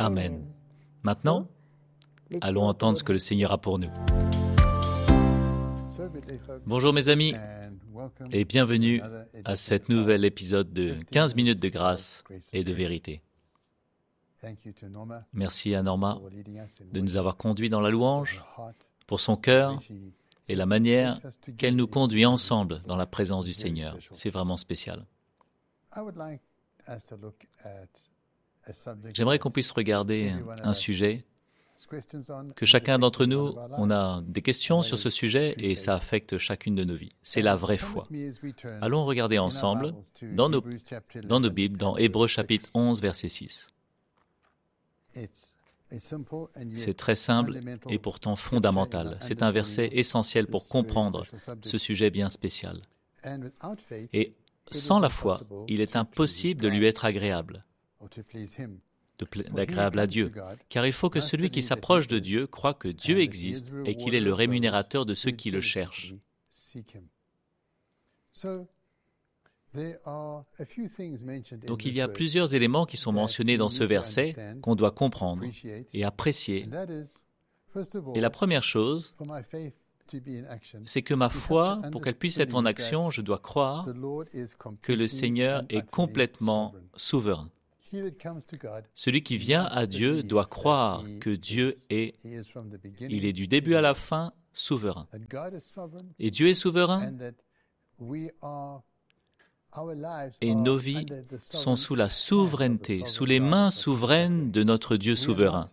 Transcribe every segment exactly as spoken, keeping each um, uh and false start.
Amen. Maintenant, allons entendre ce que le Seigneur a pour nous. Bonjour mes amis et bienvenue à cet nouvel épisode de quinze minutes de grâce et de vérité. Merci à Norma de nous avoir conduits dans la louange, pour son cœur et la manière qu'elle nous conduit ensemble dans la présence du Seigneur. C'est vraiment spécial. J'aimerais qu'on puisse regarder un sujet, que chacun d'entre nous, on a des questions sur ce sujet et ça affecte chacune de nos vies. C'est la vraie foi. Allons regarder ensemble dans nos, dans nos Bibles, dans Hébreux chapitre onze, verset six. C'est très simple et pourtant fondamental. C'est un verset essentiel pour comprendre ce sujet bien spécial. Et sans la foi, il est impossible de lui être agréable, d'agréable à Dieu, car il faut que celui qui s'approche de Dieu croit que Dieu existe et qu'il est le rémunérateur de ceux qui le cherchent. Donc il y a plusieurs éléments qui sont mentionnés dans ce verset qu'on doit comprendre et apprécier. Et la première chose, c'est que ma foi, pour qu'elle puisse être en action, je dois croire que le Seigneur est complètement souverain. Celui qui vient à Dieu doit croire que Dieu est, il est du début à la fin, souverain. Et Dieu est souverain, et nos vies sont sous la souveraineté, sous les mains souveraines de notre Dieu souverain.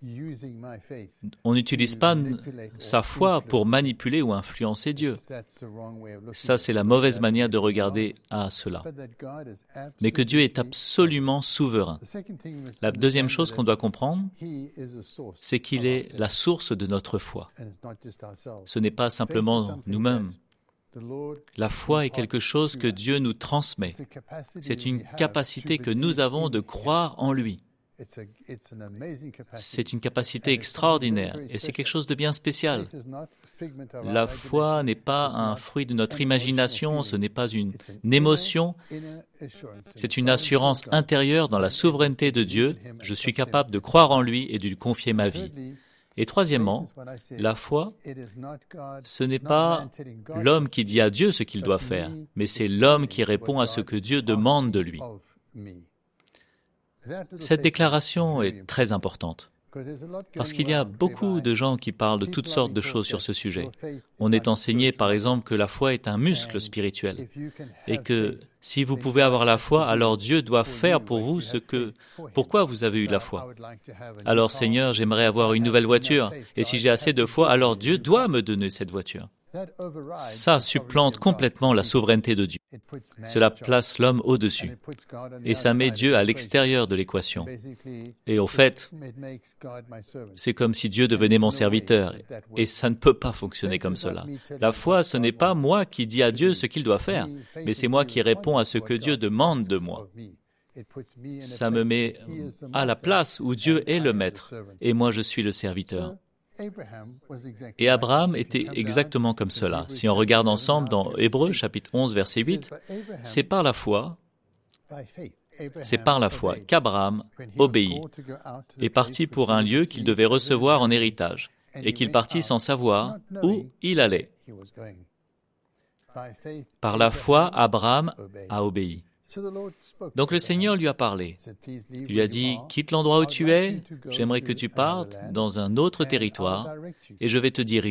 On n'utilise pas sa foi pour manipuler ou influencer Dieu. Ça, c'est la mauvaise manière de regarder à cela. Mais que Dieu est absolument souverain. La deuxième chose qu'on doit comprendre, c'est qu'il est la source de notre foi. Ce n'est pas simplement nous-mêmes. La foi est quelque chose que Dieu nous transmet. C'est une capacité que nous avons de croire en lui. C'est une capacité extraordinaire et c'est quelque chose de bien spécial. La foi n'est pas un fruit de notre imagination, ce n'est pas une, une émotion, c'est une assurance intérieure dans la souveraineté de Dieu. Je suis capable de croire en lui et de lui confier ma vie. Et troisièmement, la foi, ce n'est pas l'homme qui dit à Dieu ce qu'il doit faire, mais c'est l'homme qui répond à ce que Dieu demande de lui. Cette déclaration est très importante, parce qu'il y a beaucoup de gens qui parlent de toutes sortes de choses sur ce sujet. On est enseigné, par exemple, que la foi est un muscle spirituel, et que si vous pouvez avoir la foi, alors Dieu doit faire pour vous ce que... Pourquoi vous avez eu la foi? Alors, Seigneur, j'aimerais avoir une nouvelle voiture, et si j'ai assez de foi, alors Dieu doit me donner cette voiture. Ça supplante complètement la souveraineté de Dieu. Cela place l'homme au-dessus. Et ça met Dieu à l'extérieur de l'équation. Et au fait, c'est comme si Dieu devenait mon serviteur. Et ça ne peut pas fonctionner comme cela. La foi, ce n'est pas moi qui dis à Dieu ce qu'il doit faire, mais c'est moi qui réponds à ce que Dieu demande de moi. Ça me met à la place où Dieu est le maître, et moi je suis le serviteur. Et Abraham était exactement comme cela. Si on regarde ensemble dans Hébreux, chapitre onze, verset huit, c'est par la foi, c'est par la foi qu'Abraham obéit et partit pour un lieu qu'il devait recevoir en héritage, et qu'il partit sans savoir où il allait. Par la foi, Abraham a obéi. Donc le Seigneur lui a parlé. Il lui a dit, « Quitte l'endroit où tu es, j'aimerais que tu partes dans un autre territoire et je vais te diriger. »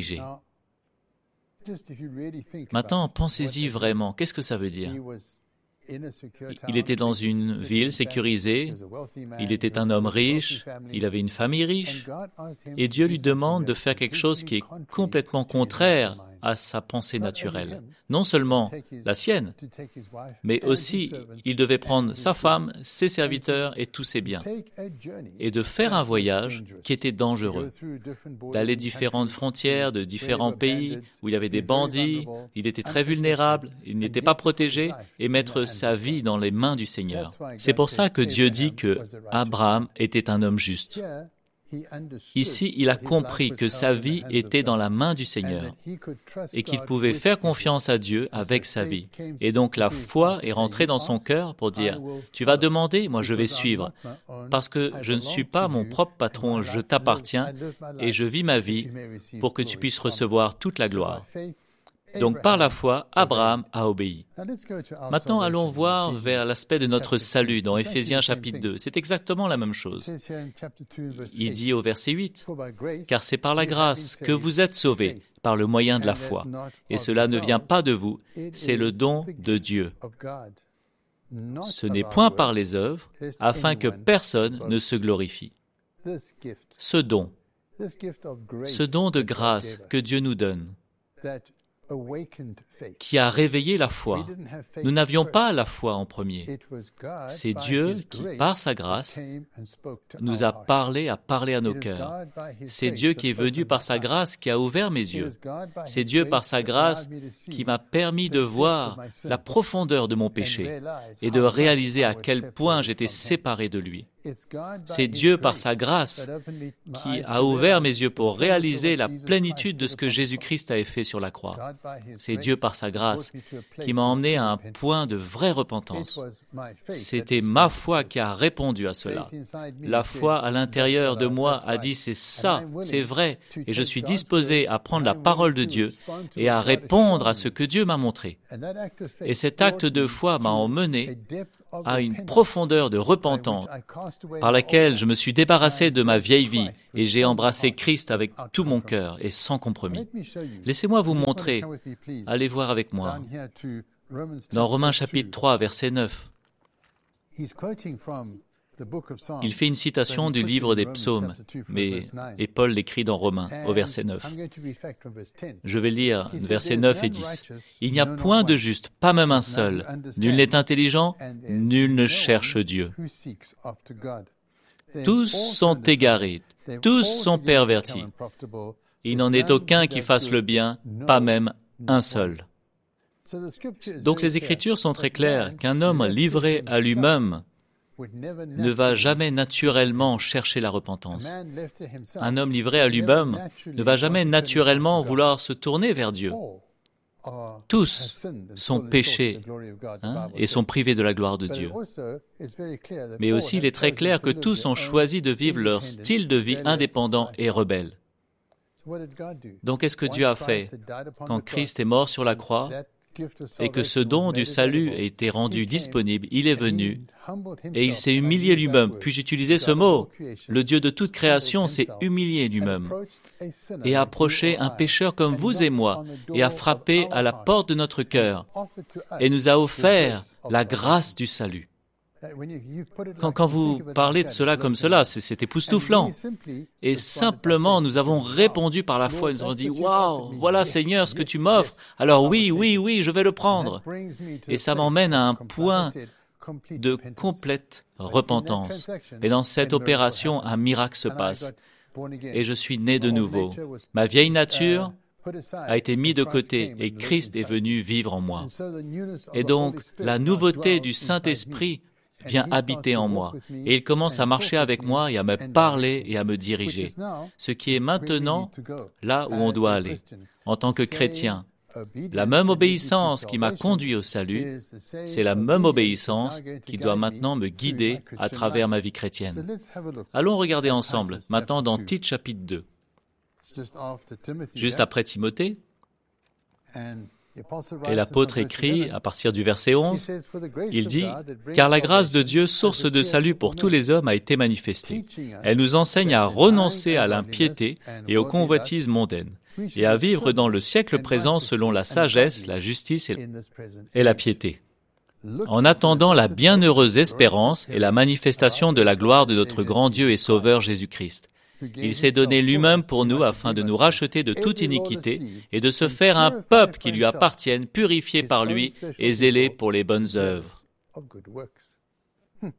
Maintenant, pensez-y vraiment. Qu'est-ce que ça veut dire? Il était dans une ville sécurisée, il était un homme riche, il avait une famille riche, et Dieu lui demande de faire quelque chose qui est complètement contraire à sa pensée naturelle. Non seulement la sienne, mais aussi il devait prendre sa femme, ses serviteurs et tous ses biens, et de faire un voyage qui était dangereux, d'aller différentes frontières de différents pays où il y avait des bandits, il était très vulnérable, il n'était pas protégé, et mettre sa vie dans les mains du Seigneur. C'est pour ça que Dieu dit que Abraham était un homme juste. Ici, il a compris que sa vie était dans la main du Seigneur et qu'il pouvait faire confiance à Dieu avec sa vie. Et donc la foi est rentrée dans son cœur pour dire « Tu vas demander, moi je vais suivre, parce que je ne suis pas mon propre patron, je t'appartiens et je vis ma vie pour que tu puisses recevoir toute la gloire. » Donc par la foi, Abraham a obéi. Maintenant, allons voir vers l'aspect de notre salut dans Éphésiens chapitre deux. C'est exactement la même chose. Il dit au verset huit, « Car c'est par la grâce que vous êtes sauvés, par le moyen de la foi. Et cela ne vient pas de vous, c'est le don de Dieu. Ce n'est point par les œuvres, afin que personne ne se glorifie. » Ce don, ce don de grâce que Dieu nous donne, qui a réveillé la foi. Nous n'avions pas la foi en premier. C'est Dieu qui, par sa grâce, nous a parlé, a parlé à nos cœurs. C'est Dieu qui est venu par sa grâce, qui a ouvert mes yeux. C'est Dieu par sa grâce qui m'a permis de voir la profondeur de mon péché et de réaliser à quel point j'étais séparé de lui. C'est Dieu par sa grâce qui a ouvert mes yeux pour réaliser la plénitude de ce que Jésus-Christ avait fait sur la croix. C'est Dieu par sa grâce qui m'a emmené à un point de vraie repentance. C'était ma foi qui a répondu à cela. La foi à l'intérieur de moi a dit c'est ça, c'est vrai, et je suis disposé à prendre la parole de Dieu et à répondre à ce que Dieu m'a montré. Et cet acte de foi m'a emmené à une profondeur de repentance par laquelle je me suis débarrassé de ma vieille vie et j'ai embrassé Christ avec tout mon cœur et sans compromis. Laissez-moi vous montrer. Allez voir avec moi. Dans Romains chapitre trois, verset neuf, il fait une citation du livre des psaumes, mais, et Paul l'écrit dans Romains, au verset neuf. Je vais lire versets neuf et dix. « Il n'y a point de juste, pas même un seul. Nul n'est intelligent, nul ne cherche Dieu. Tous sont égarés, tous sont pervertis. Il n'en est aucun qui fasse le bien, pas même un seul. » Donc les Écritures sont très claires qu'un homme livré à lui-même ne va jamais naturellement chercher la repentance. Un homme livré à lui-même ne va jamais naturellement vouloir se tourner vers Dieu. Tous sont péchés hein, et sont privés de la gloire de Dieu. Mais aussi, il est très clair que tous ont choisi de vivre leur style de vie indépendant et rebelle. Donc, qu'est-ce que Dieu a fait? Quand Christ est mort sur la croix, et que ce don du salut a été rendu disponible, il est venu et il s'est humilié lui-même. Puis-je utiliser ce mot? Le Dieu de toute création s'est humilié lui-même et a approché un pécheur comme vous et moi et a frappé à la porte de notre cœur et nous a offert la grâce du salut. Quand, quand vous parlez de cela comme cela, c'est, c'est époustouflant. Et simplement, nous avons répondu par la foi. Nous avons dit, « Waouh, voilà Seigneur ce que tu m'offres. Alors oui, oui, oui, je vais le prendre. » Et ça m'emmène à un point de complète repentance. Et dans cette opération, un miracle se passe. Et je suis né de nouveau. Ma vieille nature a été mise de côté et Christ est venu vivre en moi. Et donc, la nouveauté du Saint-Esprit vient habiter en moi. Et il commence à marcher avec moi et à me parler et à me diriger. Ce qui est maintenant là où on doit aller. En tant que chrétien, la même obéissance qui m'a conduit au salut, c'est la même obéissance qui doit maintenant me guider à travers ma vie chrétienne. Allons regarder ensemble, maintenant dans Tite chapitre deux. Juste après Timothée, et l'apôtre écrit, à partir du verset onze, il dit « Car la grâce de Dieu, source de salut pour tous les hommes, a été manifestée. Elle nous enseigne à renoncer à l'impiété et aux convoitises mondaines, et à vivre dans le siècle présent selon la sagesse, la justice et la piété, en attendant la bienheureuse espérance et la manifestation de la gloire de notre grand Dieu et Sauveur Jésus-Christ. Il s'est donné lui-même pour nous afin de nous racheter de toute iniquité et de se faire un peuple qui lui appartienne, purifié par lui et zélé pour les bonnes œuvres. »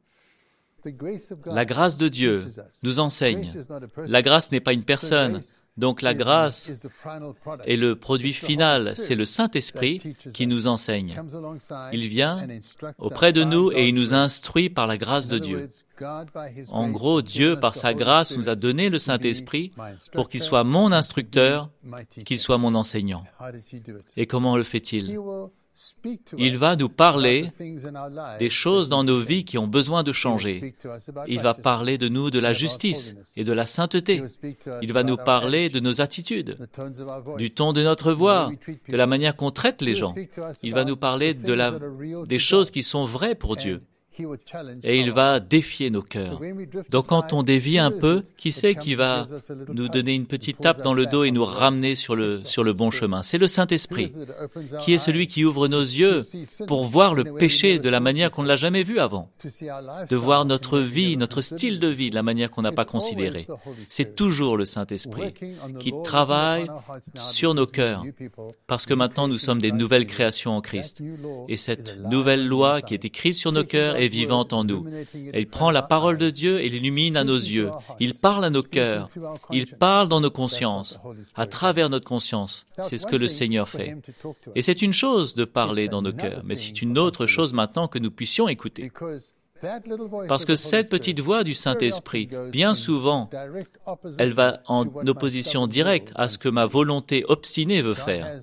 La grâce de Dieu nous enseigne. La grâce n'est pas une personne. Donc la grâce est le produit final, c'est le Saint-Esprit qui nous enseigne. Il vient auprès de nous et il nous instruit par la grâce de Dieu. En gros, Dieu, par sa grâce, nous a donné le Saint-Esprit pour qu'il soit mon instructeur, qu'il soit mon enseignant. Et comment le fait-il ? Il va nous parler des choses dans nos vies qui ont besoin de changer. Il va parler de nous de la justice et de la sainteté. Il va nous parler de nos attitudes, du ton de notre voix, de la manière qu'on traite les gens. Il va nous parler de la, des choses qui sont vraies pour Dieu. Et il va défier nos cœurs. Donc quand on dévie un peu, qui c'est qui va nous donner une petite tape dans le dos et nous ramener sur le, sur le bon chemin? C'est le Saint-Esprit, qui est celui qui ouvre nos yeux pour voir le péché de la manière qu'on ne l'a jamais vu avant, de voir notre vie, notre style de vie de la manière qu'on n'a pas considéré. C'est toujours le Saint-Esprit qui travaille sur nos cœurs, parce que maintenant nous sommes des nouvelles créations en Christ. Et cette nouvelle loi qui est écrite sur nos cœurs est vivante en nous. Il prend la parole de Dieu et l'illumine à nos yeux. Il parle à nos cœurs. Il parle dans nos consciences, à travers notre conscience. C'est ce que le Seigneur fait. Et c'est une chose de parler dans nos cœurs, mais c'est une autre chose maintenant que nous puissions écouter. Parce que cette petite voix du Saint-Esprit, bien souvent, elle va en opposition directe à ce que ma volonté obstinée veut faire.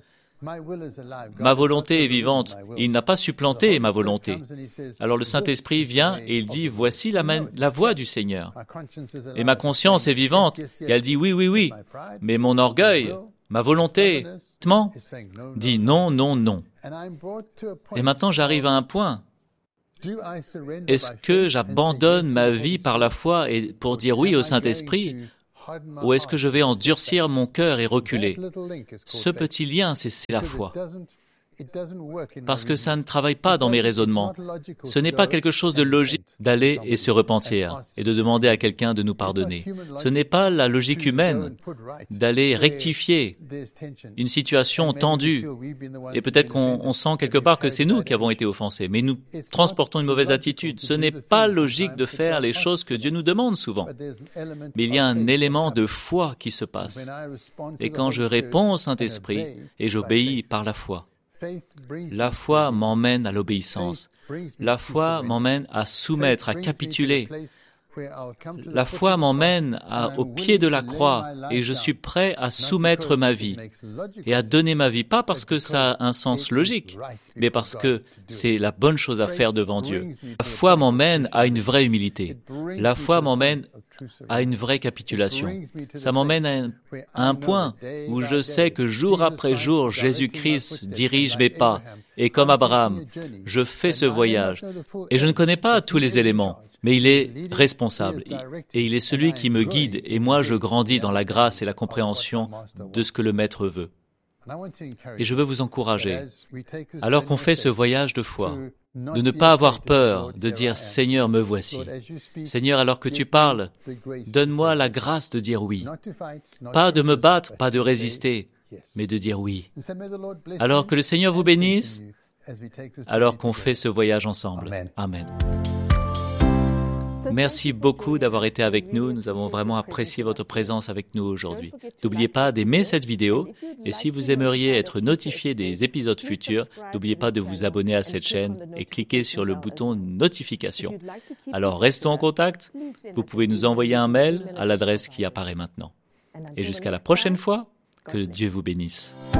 Ma volonté est vivante. Il n'a pas supplanté ma volonté. Alors le Saint-Esprit vient et il dit, voici la, man- la voix du Seigneur. Et ma conscience est vivante. Et elle dit, oui, oui, oui. Mais mon orgueil, ma volonté, dit non, non, non. Et maintenant j'arrive à un point. Est-ce que j'abandonne ma vie par la foi et pour dire oui au Saint-Esprit? Ou est-ce que je vais endurcir mon cœur et reculer? Ce petit lien, c'est, c'est la foi. Parce que ça ne travaille pas dans mes raisonnements. Ce n'est pas quelque chose de logique d'aller et se repentir et de demander à quelqu'un de nous pardonner. Ce n'est pas la logique humaine d'aller rectifier une situation tendue. Et peut-être qu'on on sent quelque part que c'est nous qui avons été offensés, mais nous transportons une mauvaise attitude. Ce n'est pas logique de faire les choses que Dieu nous demande souvent. Mais il y a un élément de foi qui se passe. Et quand je réponds au Saint-Esprit et j'obéis par la foi, la foi m'emmène à l'obéissance. La foi m'emmène à soumettre, à capituler. La foi m'emmène à, au pied de la croix et je suis prêt à soumettre ma vie et à donner ma vie, pas parce que ça a un sens logique, mais parce que c'est la bonne chose à faire devant Dieu. La foi m'emmène à une vraie humilité. La foi m'emmène à une vraie capitulation. Ça m'emmène à un, à un point où je sais que jour après jour, Jésus-Christ dirige mes pas. Et comme Abraham, je fais ce voyage. Et je ne connais pas tous les éléments, mais il est responsable. Et il est celui qui me guide. Et moi, je grandis dans la grâce et la compréhension de ce que le Maître veut. Et je veux vous encourager, alors qu'on fait ce voyage de foi, de ne pas avoir peur, de dire « Seigneur, me voici ». Seigneur, alors que tu parles, donne-moi la grâce de dire oui. Pas de me battre, pas de résister, mais de dire oui. Alors que le Seigneur vous bénisse, alors qu'on fait ce voyage ensemble. Amen. Merci beaucoup d'avoir été avec nous. Nous avons vraiment apprécié votre présence avec nous aujourd'hui. N'oubliez pas d'aimer cette vidéo et si vous aimeriez être notifié des épisodes futurs, n'oubliez pas de vous abonner à cette chaîne et cliquer sur le bouton notification. Alors restons en contact. Vous pouvez nous envoyer un mail à l'adresse qui apparaît maintenant. Et jusqu'à la prochaine fois, que Dieu vous bénisse.